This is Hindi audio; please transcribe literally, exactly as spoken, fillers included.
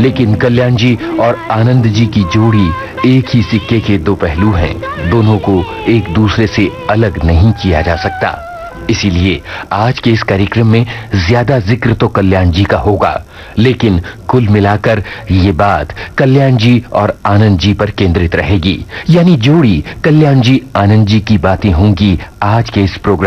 लेकिन कल्याण जी और आनंद जी की जोड़ी एक ही सिक्के के दो पहलू हैं। दोनों को एक दूसरे से अलग नहीं किया जा सकता। इसीलिए आज के इस कार्यक्रम में ज्यादा जिक्र तो कल्याण जी का होगा, लेकिन कुल मिलाकर ये बात कल्याण जी और आनंद जी पर केंद्रित रहेगी। यानी जोड़ी कल्याण जी आनंद जी की बातें होंगी आज के इस प्रोग्राम